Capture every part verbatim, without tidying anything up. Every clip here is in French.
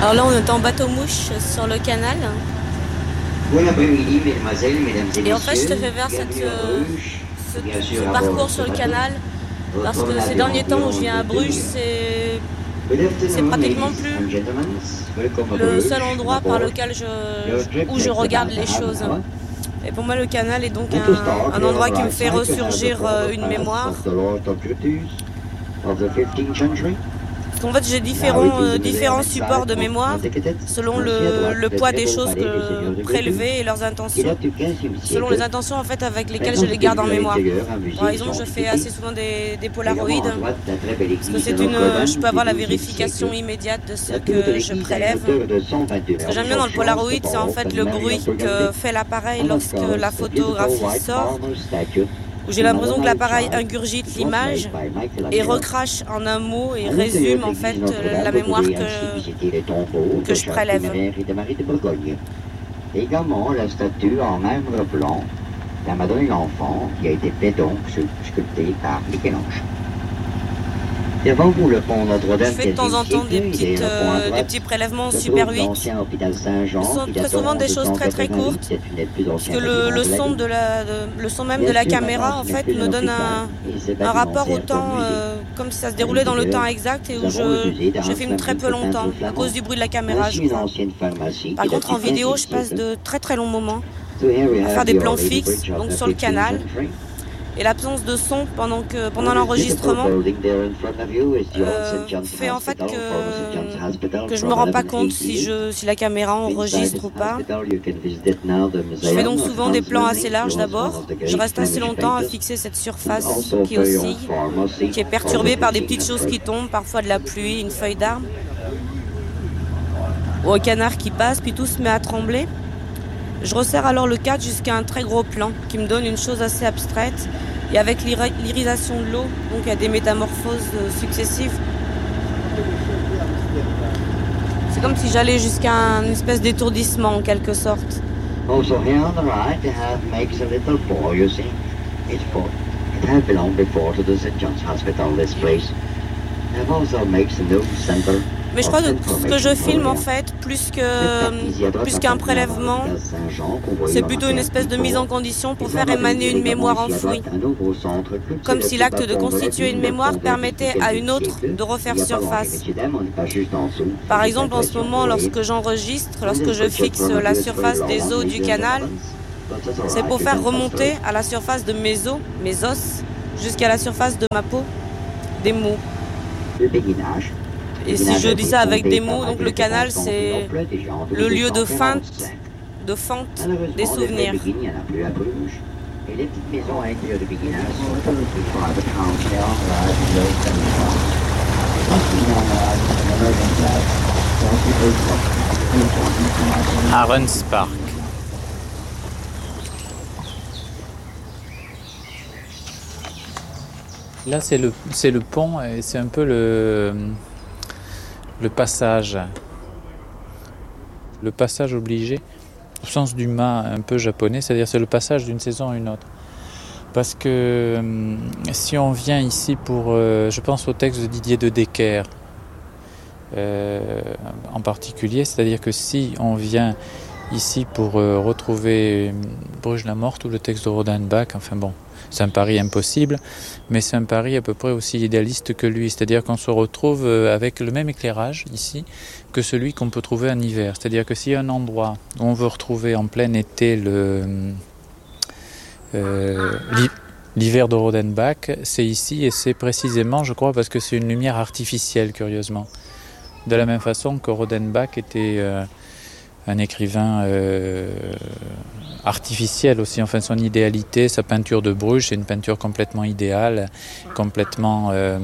Alors là, on est en bateau-mouche sur le canal. Bon après-midi, mesdemoiselles, mesdames et messieurs. Et en fait, je te fais faire cette, euh, ce, ce parcours sur le canal parce que ces derniers temps où je viens à Bruges, c'est, c'est pratiquement plus le seul endroit par lequel je, où je regarde les choses. Et pour moi, le canal est donc un, un endroit qui me fait ressurgir une mémoire. En fait, j'ai différents, euh, différents supports de mémoire selon le, le poids des choses que prélevées et leurs intentions. Selon les intentions en fait avec lesquelles je les garde en mémoire. Par exemple, je fais assez souvent des, des polaroïdes parce que c'est une, je peux avoir la vérification immédiate de ce que je prélève. Ce que j'aime bien dans le polaroid, c'est en fait le bruit que fait l'appareil lorsque la photographie sort. Où j'ai l'impression que l'appareil ingurgite l'image et recrache en un mot et résume en fait la mémoire que, que je prélève. Également la statue en marbre blanc de la Madone l'Enfant qui a été faite donc sculptée par Michel-Ange. Devant vous, le pont Notre-Dame. Je fais de temps en temps des, petites, euh, des petits prélèvements en Super huit. Ce sont très souvent des choses très très courtes. Parce que le, le, son, de la, de, le son même de la caméra en fait me donne un, un rapport au temps euh, comme si ça se déroulait dans le temps exact et où je, je filme très peu longtemps à cause du bruit de la caméra, je crois. Par contre en vidéo je passe de très très longs moments à faire des plans fixes donc sur le canal. Et l'absence de son pendant, que, pendant l'enregistrement euh, fait en fait que, que je ne me rends pas compte si, je, si la caméra enregistre ou pas. Je fais donc souvent des plans assez larges d'abord. Je reste assez longtemps à fixer cette surface qui oscille, qui est perturbée par des petites choses qui tombent, parfois de la pluie, une feuille d'arbre, ou un canard qui passe, puis tout se met à trembler. Je resserre alors le cadre jusqu'à un très gros plan qui me donne une chose assez abstraite. Et avec l'irisation de l'eau, donc il y a des métamorphoses successives. C'est comme si j'allais jusqu'à une espèce d'étourdissement en quelque sorte. Also here on the right they have makes a little boy, you see. It's for it had belonged before to the Saint John's Hospital, this place. It also makes a new center. Mais je crois que ce que je filme en fait, plus que plus qu'un prélèvement, c'est plutôt une espèce de mise en condition pour faire émaner une mémoire enfouie. Comme si l'acte de constituer une mémoire permettait à une autre de refaire surface. Par exemple, en ce moment, lorsque j'enregistre, lorsque je fixe la surface des os du canal, c'est pour faire remonter à la surface de mes os, mes os, jusqu'à la surface de ma peau, des mots. Et si je dis ça avec des mots, donc le canal c'est le lieu de feinte, de fente des souvenirs. Et les petites maisons à l'intérieur de Béguinage sont comme des private house. Arons Park. Là c'est le, c'est le pont et c'est un peu le... le passage, le passage obligé, au sens du mât un peu japonais, c'est-à-dire c'est le passage d'une saison à une autre. Parce que euh, si on vient ici pour, euh, je pense au texte de Didier de Decker euh, en particulier, c'est-à-dire que si on vient ici pour euh, retrouver Bruges la Morte ou le texte de Rodenbach, enfin bon, c'est un pari impossible, mais c'est un pari à peu près aussi idéaliste que lui. C'est-à-dire qu'on se retrouve avec le même éclairage ici que celui qu'on peut trouver en hiver. C'est-à-dire que s'il y a un endroit où on veut retrouver en plein été le, euh, l'hiver de Rodenbach, c'est ici et c'est précisément, je crois, parce que c'est une lumière artificielle, curieusement. De la même façon que Rodenbach était euh, un écrivain euh, artificiel aussi, enfin son idéalité, sa peinture de Bruges, c'est une peinture complètement idéale, complètement euh,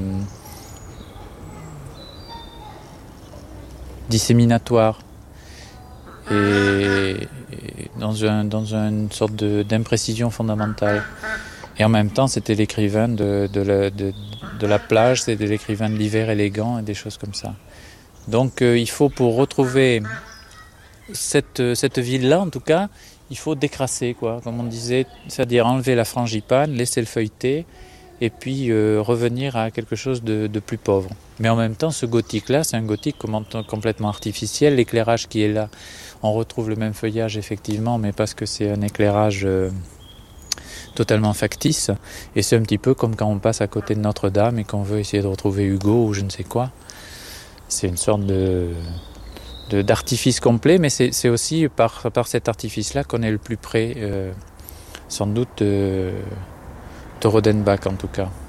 disséminatoire et, et dans, un, dans une sorte de, d'imprécision fondamentale. Et en même temps, c'était l'écrivain de, de, la, de, de la plage, c'était l'écrivain de l'hiver élégant et des choses comme ça. Donc euh, il faut, pour retrouver cette, cette ville-là, en tout cas, il faut décrasser, quoi, comme on disait, c'est-à-dire enlever la frangipane, laisser le feuilleter et puis euh, revenir à quelque chose de, de plus pauvre. Mais en même temps, ce gothique-là, c'est un gothique complètement artificiel. L'éclairage qui est là, on retrouve le même feuillage effectivement, mais parce que c'est un éclairage euh, totalement factice. Et c'est un petit peu comme quand on passe à côté de Notre-Dame et qu'on veut essayer de retrouver Hugo ou je ne sais quoi. C'est une sorte de, de d'artifice complet, mais c'est, c'est aussi par, par cet artifice-là qu'on est le plus près, euh, sans doute, de, de Rodenbach en tout cas.